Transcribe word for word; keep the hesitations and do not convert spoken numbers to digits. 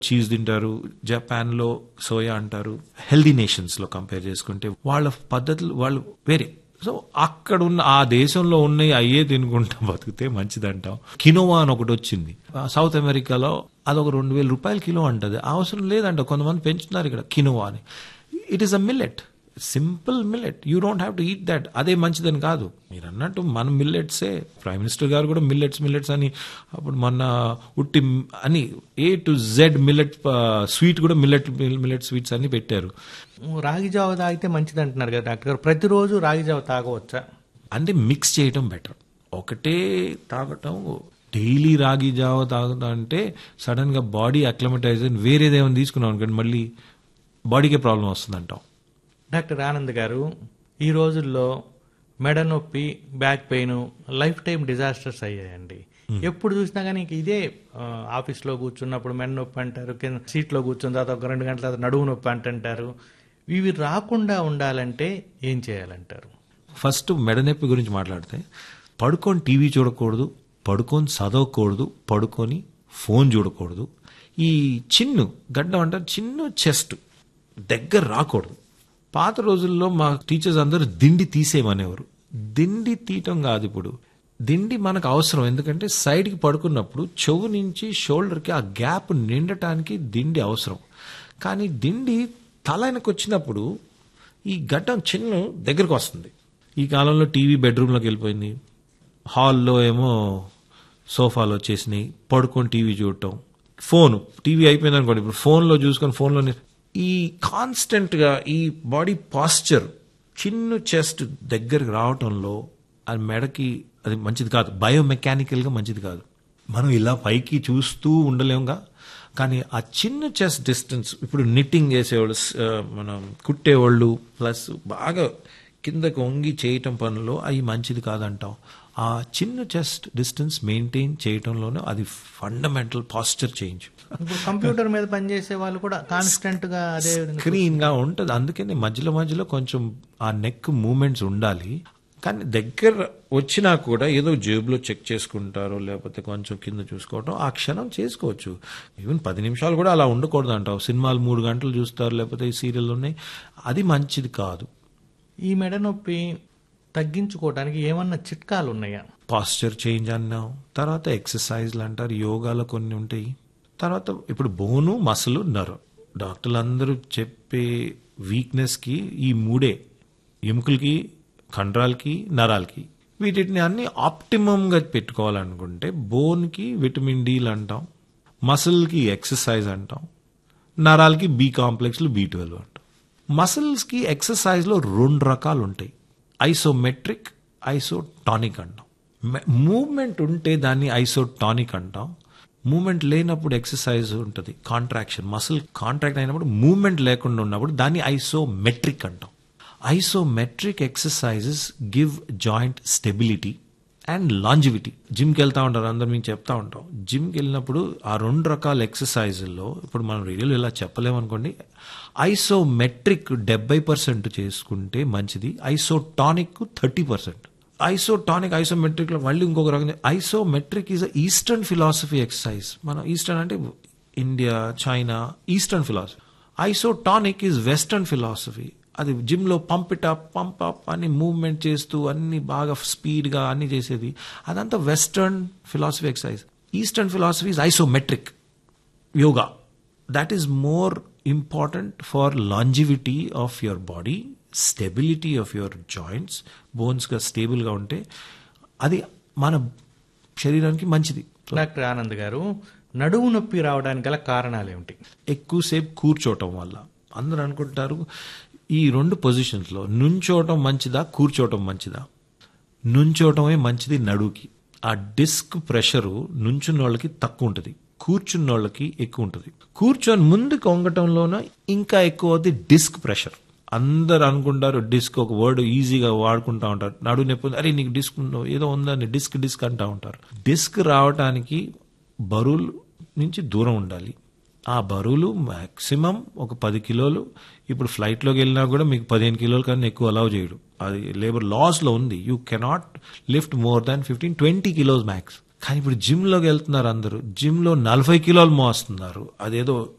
Cheese తింటారు, జపాన్లో soya అంటారు. హెల్దీ నేషన్స్లో కంపేర్ చేసుకుంటే వాళ్ళ పద్ధతులు వాళ్ళు వేరే. సో అక్కడ ఉన్న ఆ దేశంలో ఉన్నాయి అయ్యే తినుకుంటా బతికితే మంచిదంటాం. కినోవా అని ఒకటి వచ్చింది సౌత్ అమెరికాలో, అదొక రెండు వేల రూపాయల కిలో అంటది. అవసరం లేదంట, కొంతమంది పెంచుతున్నారు ఇక్కడ కినోవా అని. It is a millet, simple millet, you don't have to eat that. అదే మంచిదని కాదు. మీరు అన్నట్టు మన మిల్లెట్సే, ప్రైమ్ మినిస్టర్ గారు కూడా మిల్లెట్స్ మిల్లెట్స్ అని అప్పుడు మొన్న ఉట్టి అని A to Z millet sweet కూడా మిల్లెట్ మిల్లెట్ స్వీట్స్ అని పెట్టారు. రాగి జావ తాగితే మంచిది అంటున్నారు కదా డాక్టర్ గారు, ప్రతిరోజు రాగి జావ తాగవచ్చా? అంటే మిక్స్ చేయటం బెటర్. ఒకటే తాగటం, డైలీ రాగి జావ తాగుతా అంటే సడన్ గా బాడీ అక్లమటైజ్ అని వేరేదేమైనా తీసుకున్నాం అనుకోండి మళ్ళీ బాడీకే ప్రాబ్లం వస్తుంది అంటాం. డాక్టర్ ఆనంద్ గారు, ఈ రోజుల్లో మెడ నొప్పి, back pain life time disasters అయ్యాయండి. ఎప్పుడు చూసినా కానీ ఇదే ఆఫీస్లో కూర్చున్నప్పుడు మెడ నొప్పి అంటారు, కింద సీట్లో కూర్చున్న తర్వాత ఒక రెండు గంటల తర్వాత నడువు నొప్పి అంటుంటారు. ఇవి రాకుండా ఉండాలంటే ఏం చేయాలంటారు? ఫస్ట్ మెడ నొప్పి గురించి మాట్లాడితే, పడుకొని టీవీ చూడకూడదు, పడుకొని చదవకూడదు, పడుకొని ఫోన్ చూడకూడదు. ఈ చిన్ను గడ్డం అంటారు, చిన్ను చెస్ట్ దగ్గర రాకూడదు. పాత రోజుల్లో మా టీచర్స్ అందరూ దిండి తీసేయమనేవారు. దిండి తీయటం కాదు ఇప్పుడు. దిండి మనకు అవసరం, ఎందుకంటే సైడ్కి పడుకున్నప్పుడు చెవు నుంచి షోల్డర్కి ఆ గ్యాప్ నిండటానికి దిండి అవసరం. కానీ దిండి తలనకు వచ్చినప్పుడు ఈ గడ్డం చిన్న దగ్గరకు వస్తుంది. ఈ కాలంలో టీవీ బెడ్రూమ్లోకి వెళ్ళిపోయింది, హాల్లో ఏమో సోఫాలు వచ్చేసినాయి, పడుకొని టీవీ చూడటం. ఫోను టీవీ అయిపోయింది అనుకోండి, ఇప్పుడు ఫోన్లో చూసుకొని ఫోన్లోనే ఈ కాన్స్టెంట్గా ఈ బాడీ పాస్చర్ చిన్న చెస్ట్ దగ్గరికి రావటంలో అది మెడకి అది మంచిది కాదు, బయోమెకానికల్గా మంచిది కాదు. మనం ఇలా పైకి చూస్తూ ఉండలేముగా. కానీ ఆ చిన్న చెస్ట్ డిస్టెన్స్, ఇప్పుడు నిట్టింగ్ చేసేవాళ్ళు, మనం కుట్టేవాళ్ళు, ప్లస్ బాగా కిందకు వంగి చేయటం పనులు అవి మంచిది కాదంటాం. ఆ చిన్న చెస్ట్ డిస్టెన్స్ మెయింటైన్ చేయటంలోనే అది ఫండమెంటల్ పాస్చర్ చేంజ్. కంప్యూటర్ మీద పనిచేసే వాళ్ళు కూడా కాన్స్టెంట్ గా అదే స్క్రీన్ గా ఉంటుంది. అందుకని మధ్యలో మధ్యలో కొంచెం ఆ నెక్ మూమెంట్స్ ఉండాలి. కానీ దగ్గర వచ్చినా కూడా ఏదో జేబులో చెక్ చేసుకుంటారో లేకపోతే కొంచెం కింద చూసుకోవటం ఆ క్షణం చేసుకోవచ్చు. ఈవెన్ పది నిమిషాలు కూడా అలా ఉండకూడదు అంటావు. సినిమాలు మూడు గంటలు చూస్తారు, లేకపోతే ఈ సీరియల్ ఉన్నాయి, అది మంచిది కాదు. ఈ మెడ నొప్పి తగ్గించుకోవడానికి ఏమన్నా చిట్కాలు ఉన్నాయా? పాస్చర్ చేంజ్ అన్నాం, తర్వాత ఎక్సర్సైజ్లు అంటారు, యోగాలో కొన్ని ఉంటాయి. తర్వాత ఇప్పుడు బోను, మసలు, నర్వ్, డాక్టర్లు అందరూ చెప్పే వీక్నెస్కి ఈ మూడే, ఎముకలకి, కండరాలకి, నరాలకి. వీటిని అన్ని ఆప్టిమంగా పెట్టుకోవాలనుకుంటే బోన్కి విటమిన్ డీలు అంటాం, మసిల్కి ఎక్సర్సైజ్ అంటాం, నరాలకి బి కాంప్లెక్స్లు, బి ట్వెల్వ్ అంటాం. మసిల్స్కి ఎక్సర్సైజ్లో రెండు రకాలు ఉంటాయి, ఐసోమెట్రిక్, ఐసోటానిక్ అంటాం. మూవ్మెంట్ ఉంటే దాన్ని ఐసోటానిక్ అంటాం. మూమెంట్ లేనప్పుడు ఎక్సర్సైజ్ ఉంటుంది, కాంట్రాక్షన్, మసిల్ కాంట్రాక్ట్ అయినప్పుడు మూమెంట్ లేకుండా ఉన్నప్పుడు దాన్ని ఐసోమెట్రిక్ అంటాం. Isometric exercises give joint stability and longevity. జిమ్కి వెళ్తా ఉంటారు అందరు, మేము చెప్తా ఉంటాం. జిమ్కి వెళ్ళినప్పుడు ఆ రెండు రకాల ఎక్సర్సైజుల్లో ఇప్పుడు మనం రేడియోలో ఇలా చెప్పలేమనుకోండి, ఐసోమెట్రిక్ డెబ్బై పర్సెంట్ చేసుకుంటే మంచిది, ఐసోటానిక్ థర్టీ పర్సెంట్. ఐసోటానిక్ ఐసోమెట్రిక్లో మళ్ళీ ఇంకొక రకం. Isometric is a eastern philosophy exercise. మనం ఈస్టర్న్ అంటే India, China, eastern philosophy. Isotonic is western philosophy. అది జిమ్లో pump it up, pump up అని మూవ్మెంట్ చేస్తూ అన్ని బాగా స్పీడ్గా అన్ని చేసేది, అదంతా western philosophy exercise. Eastern philosophy is isometric yoga. That is more important far longevity of your body, stability of your joints. బోన్స్గా స్టేబుల్గా ఉంటే అది మన శరీరానికి మంచిది. డాక్టర్ ఆనంద్ గారు, నడుము నొప్పి రావడానికి గల కారణాలు ఏమిటి? ఎక్కువసేపు కూర్చోవటం వల్ల. అందరూ అనుకుంటారు ఈ రెండు పొజిషన్స్లో నుంచోవటం మంచిదా, కూర్చోవటం మంచిదా? నుంచోవటమే మంచిది నడువుకి. ఆ డిస్క్ ప్రెషరు నుంచున్న వాళ్ళకి తక్కువ ఉంటుంది, కూర్చున్న వాళ్ళకి ఎక్కువ ఉంటుంది. కూర్చొని ముందుకు వంగటంలోనే ఇంకా ఎక్కువ అవుతుంది డిస్క్ ప్రెషర్. అందరు అనుకుంటారు డిస్క్ ఒక వర్డ్ ఈజీగా వాడుకుంటా ఉంటారు. నడువు నొప్పి, అరే నీకు డిస్క్ ఏదో ఉందని డిస్క్ డిస్క్ అంటూ ఉంటారు. డిస్క్ రావడానికి బరువుల నుంచి దూరం ఉండాలి. ఆ బరువులు మ్యాక్సిమం ఒక పది కిలోలు. ఇప్పుడు ఫ్లైట్లోకి వెళ్ళినా కూడా మీకు పదిహేను కిలోల కన్నా ఎక్కువ అలౌ చేయడు, అది లేబర్ లాస్లో ఉంది. You cannot lift more than fifteen twenty kilos max. కానీ ఇప్పుడు జిమ్లోకి వెళ్తున్నారు అందరూ, జిమ్లో నలభై కిలోలు మోస్తున్నారు, అదేదో